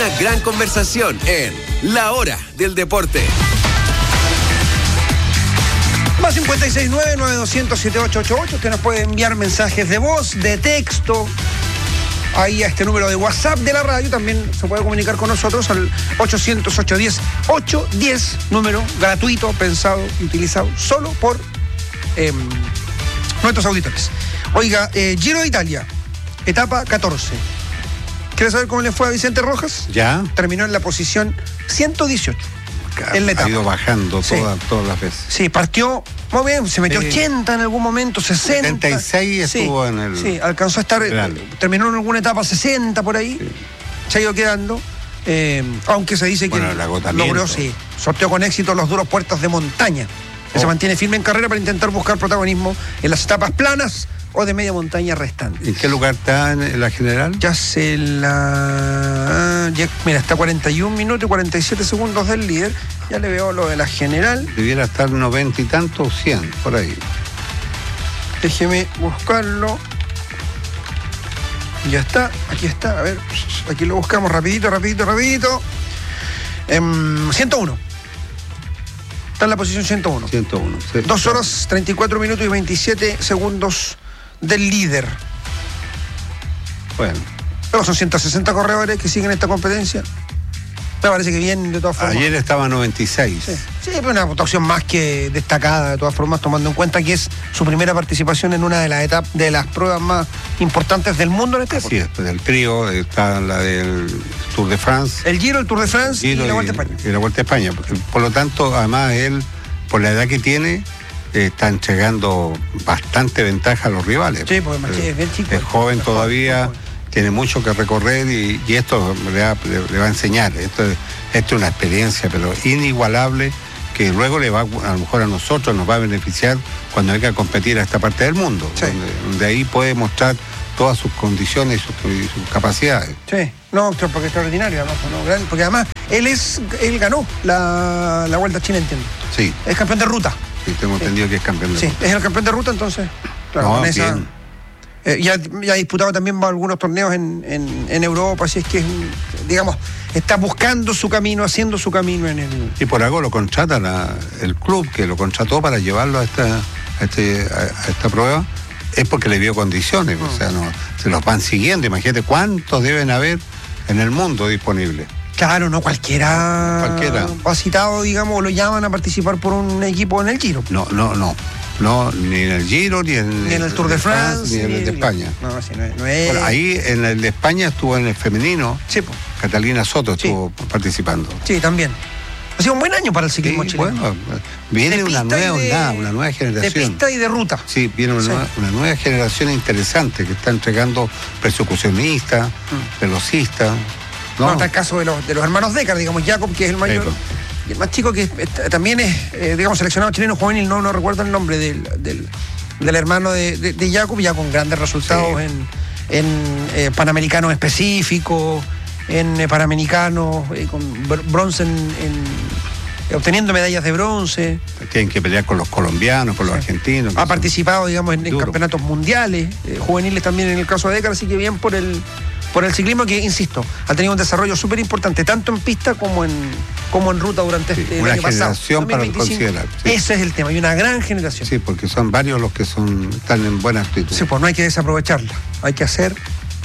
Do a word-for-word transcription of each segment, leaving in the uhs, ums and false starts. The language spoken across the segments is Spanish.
una gran conversación en La Hora del Deporte. Más cincuenta y seis nueve, nueve dos cero, siete ocho ocho ocho. Usted nos puede enviar mensajes de voz, de texto, ahí a este número de WhatsApp de la radio. También se puede comunicar con nosotros al ochocientos, ochocientos diez, ochocientos diez, número gratuito, pensado y utilizado solo por eh, nuestros auditores. Oiga, eh, Giro de Italia, etapa catorce. ¿Quieres saber cómo le fue a Vicente Rojas? Ya. Terminó en la posición ciento dieciocho. En la etapa. Ha ido bajando Sí. todas, todas las veces. Sí, partió muy bien, se metió Sí. ochenta en algún momento, sesenta. setenta y seis Sí, estuvo en el... Sí, alcanzó a estar, Real. terminó en alguna etapa sesenta por ahí, Sí. se ha ido quedando, eh, aunque se dice que Bueno, el agotamiento. logró, sí, sorteó con éxito los duros puertos de montaña, que Oh. se mantiene firme en carrera para intentar buscar protagonismo en las etapas planas o de media montaña restantes. ¿En qué lugar está en, en la general? Ya se la... ya- mira, está cuarenta y un minutos y cuarenta y siete segundos del líder. Ya le veo lo de la general. Debiera estar noventa y tanto, cien, por ahí. Déjeme buscarlo. Ya está, aquí está. A ver, aquí lo buscamos rapidito, rapidito, rapidito. Em, ciento uno. Está en la posición ciento uno. ciento uno. Sí. Dos horas, treinta y cuatro minutos y veintisiete segundos del líder. Bueno, Pero son ciento sesenta corredores que siguen esta competencia. Me parece que bien, de todas formas. ayer estaba noventa y seis. Sí, sí, pero una votación más que destacada, de todas formas, tomando en cuenta que es su primera participación en una de las etapas, de las pruebas más importantes del mundo en este Así es, pues, del trío está la del Tour de France. El Giro, el Tour de France Giro y la Vuelta a España. Y la Vuelta a España. Por lo tanto, además, él, por la edad que tiene, eh, está entregando bastante ventaja a los rivales. Sí, porque Maché Eh, es bien chico. Es joven Es todavía, joven, joven. tiene mucho que recorrer y, y esto le va, le- le va a enseñar. Esto, es- esto es una experiencia, pero inigualable, que luego le va, a lo mejor a nosotros nos va a beneficiar cuando venga a competir a esta parte del mundo, Sí. donde, donde ahí puede mostrar todas sus condiciones y sus, y sus capacidades. Sí, no, porque es extraordinario, además, ¿no? Gran- porque además él es, él ganó la, la Vuelta a China, entiendo. Sí, Es campeón de ruta. sí, tengo entendido que es campeón de Sí, mundo. es el campeón de ruta, entonces. Claro, No, con esa- bien. Eh, ya, ya ha disputado también algunos torneos en, en, en Europa, así es que, es un- digamos, está buscando su camino, haciendo su camino en el... Y por algo lo contrata la- el club que lo contrató para llevarlo a esta, a este, a, a esta prueba, es porque le vio condiciones, o sea, no, se los van siguiendo. Imagínate cuántos deben haber en el mundo disponibles. Claro, no cualquiera, Cualquiera. ha citado, digamos, lo llaman a participar por un equipo en el Giro. No, no, no. No, ni en el Giro, ni en, Ni en el Tour de France, ni en el de España. No, sí, no es. No es... Bueno, ahí en el de España estuvo en el femenino, Sí, po. Catalina Soto Sí. estuvo participando. Sí, también. Ha sido un buen año para el ciclismo Sí, chileno. bueno, viene De una pista y nueva de- ondada, una nueva De generación. pista y de ruta. Sí, viene una, Sí. Nueva, una nueva generación interesante que está entregando persecucionistas, velocistas. No, ¿no? está el caso de los, de los hermanos Decar, digamos, Jacob, que es el mayor. Eco. Y el más chico que eh, también es, eh, digamos, seleccionado chileno juvenil, no, no recuerdo el nombre del, del, del hermano de, de, de Jacob, ya con grandes resultados Sí. en, en eh, panamericanos específicos, en eh, panamericanos, eh, con br- bronce en, en- eh, obteniendo medallas de bronce. Tienen que pelear con los colombianos, con los argentinos. que Ha son- participado, digamos, en, en duro. campeonatos mundiales, eh, juveniles también en el caso de Decar, así que bien por el por el ciclismo que, insisto, ha tenido un desarrollo súper importante, tanto en pista como en como en ruta durante Sí, este el una año pasado. generación para dos mil veinticinco. considerar, sí. Ese es el tema, y una gran generación. Sí, porque son varios los que son están en buena actitud. Sí, pues no hay que desaprovecharla, hay que hacer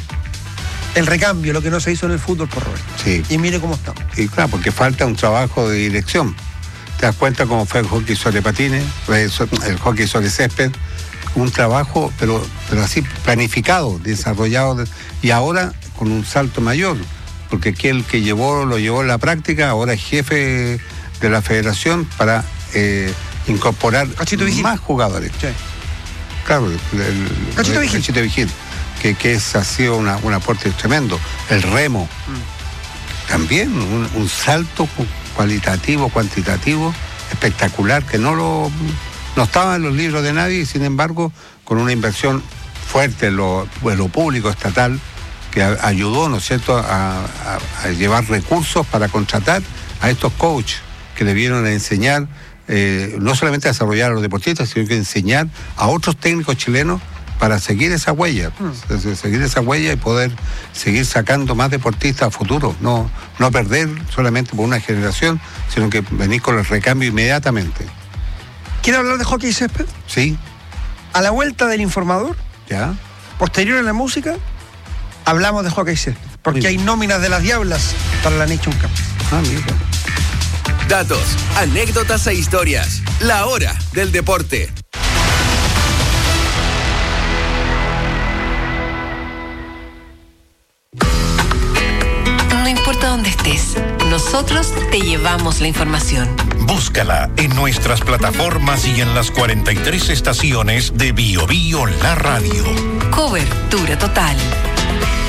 el recambio, lo que no se hizo en el fútbol, por Roberto. Sí. Y mire cómo estamos. Y claro, porque falta un trabajo de dirección. Te das cuenta cómo fue el hockey sobre patines, el hockey sobre césped, un trabajo, pero, pero así planificado, desarrollado, de- y ahora con un salto mayor, porque aquel que llevó, lo llevó a la práctica, ahora es jefe de la federación para eh, incorporar Cachito Vigil. más jugadores. Sí. Claro, el, el- Cachito el Vigil. Cachito Vigil, que, que es, ha sido una, un aporte tremendo. El remo, también un, un salto cu- cualitativo, cuantitativo, espectacular, que no lo no estaba en los libros de nadie, y sin embargo, con una inversión fuerte en lo, en lo público, estatal, que a- ayudó, ¿no es cierto?, a, a- a llevar recursos para contratar a estos coaches que debieron enseñar, eh, no solamente a desarrollar a los deportistas, sino que enseñar a otros técnicos chilenos para seguir esa huella, Mm. es decir, seguir esa huella y poder seguir sacando más deportistas a futuro. No, no perder solamente por una generación, sino que venir con el recambio inmediatamente. ¿Quiere hablar de hockey y césped? Sí. A la vuelta del informador, Ya. posterior a la música, hablamos de hockey y césped, porque hay nóminas de las Diablas para la Nation Cup. Ah, mira. Datos, anécdotas e historias. La hora del deporte. No importa dónde estés, nosotros te llevamos la información. Búscala en nuestras plataformas y en las cuarenta y tres estaciones de Bio Bio La Radio. Cobertura total.